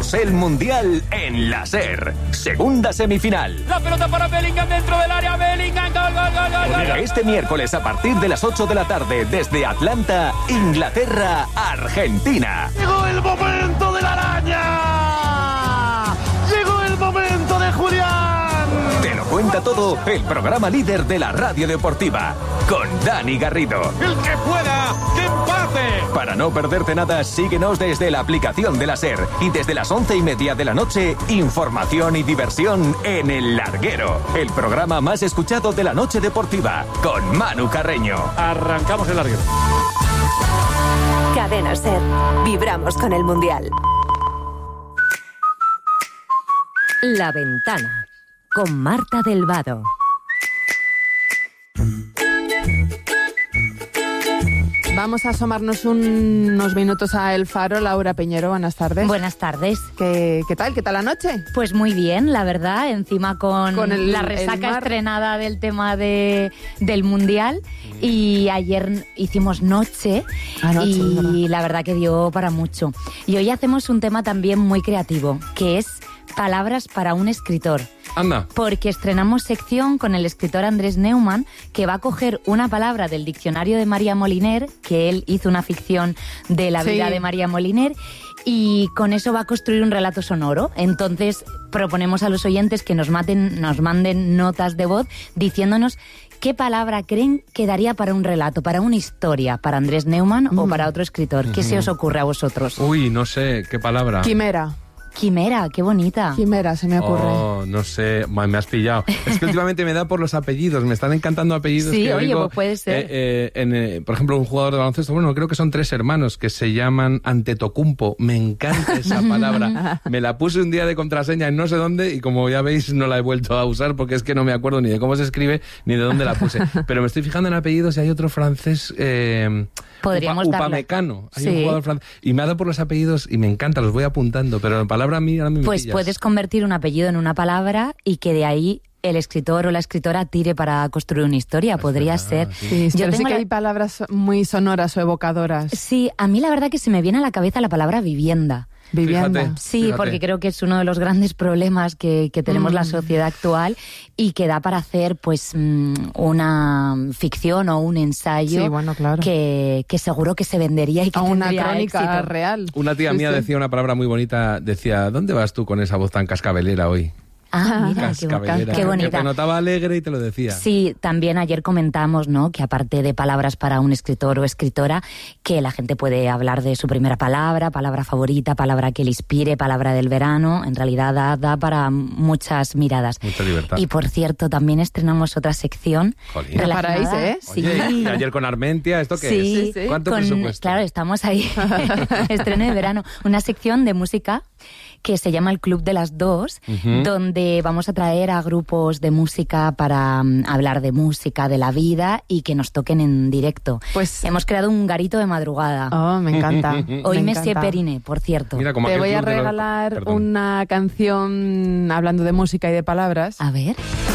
Vivimos el Mundial en la SER. Segunda semifinal. La pelota para Bellingham dentro del área. Bellingham, gol. Este miércoles a partir de las 8 de la tarde desde Atlanta, Inglaterra, Argentina. Llegó el momento de la araña. Llegó el momento de Julián. Te lo cuenta todo el programa líder de la radio deportiva, con Dani Garrido. El que pueda, que empate. Para no perderte nada, síguenos desde la aplicación de la SER y desde las 11:30 de la noche, información y diversión en El Larguero, el programa más escuchado de la noche deportiva, con Manu Carreño. Arrancamos El Larguero. Cadena SER. Vibramos con el Mundial. La Ventana, con Marta del Vado. Vamos a asomarnos unos minutos a El Faro. Laura Peñero, buenas tardes. Buenas tardes. ¿Qué tal? ¿Qué tal la noche? Pues muy bien, la verdad. Encima con la resaca estrenada del tema del Mundial. Y ayer hicimos noche. Y la verdad que dio para mucho. Y hoy hacemos un tema también muy creativo, que es palabras para un escritor. Anda. Porque estrenamos sección con el escritor Andrés Neumann, que va a coger una palabra del diccionario de María Moliner, que él hizo una ficción de la vida de María Moliner, y con eso va a construir un relato sonoro. Entonces proponemos a los oyentes que nos manden notas de voz diciéndonos qué palabra creen que daría para un relato, para una historia, para Andrés Neumann o para otro escritor. ¿Qué se os ocurre a vosotros? Uy, no sé, ¿qué palabra? Quimera, qué bonita. Quimera, se me ocurre. Oh, no sé, me has pillado. Es que últimamente me da por los apellidos, me están encantando apellidos. Sí, que oye, oigo, pues puede ser. Por ejemplo, un jugador de baloncesto, bueno, creo que son 3 hermanos que se llaman Antetokounmpo. Me encanta esa palabra. Me la puse un día de contraseña en no sé dónde y como ya veis no la he vuelto a usar porque es que no me acuerdo ni de cómo se escribe ni de dónde la puse. Pero me estoy fijando en apellidos y hay otro francés... Podríamos Upamecano, hay un jugador francés. Y me ha dado por los apellidos y me encanta, los voy apuntando, pero la palabra a mí ahora me Pues pillas. puedes convertir un apellido en una palabra y que de ahí el escritor o la escritora tire para construir una historia. Podría ser. Sí, pero sí que hay palabras muy sonoras o evocadoras. Sí, a mí la verdad que se me viene a la cabeza la palabra vivienda. Vivienda. Sí, porque creo que es uno de los grandes problemas que tenemos la sociedad actual y que da para hacer pues una ficción o un ensayo que seguro que se vendería y que una tendría crónica éxito. real. Una tía mía decía una palabra muy bonita, decía, ¿dónde vas tú con esa voz tan cascabelera hoy? Ah, mira, qué bonita. Que te notaba alegre y te lo decía. Sí, también ayer comentamos, ¿no?, que aparte de palabras para un escritor o escritora, que la gente puede hablar de su primera palabra, palabra favorita, palabra que le inspire, palabra del verano. En realidad da para muchas miradas. Mucha libertad. Y por cierto, también estrenamos otra sección relacionada. Sí. Oye, y ayer con Armentia, ¿esto qué es? ¿Cuánto presupuesto? Claro, estamos ahí. Estreno de verano. Una sección de música que se llama El Club de las Dos, donde vamos a traer a grupos de música para hablar de música, de la vida y que nos toquen en directo. Pues hemos creado un garito de madrugada. Oh, me encanta. Hoy Messier Periné, por cierto. Mira, como te voy a regalar una canción hablando de música y de palabras. A ver.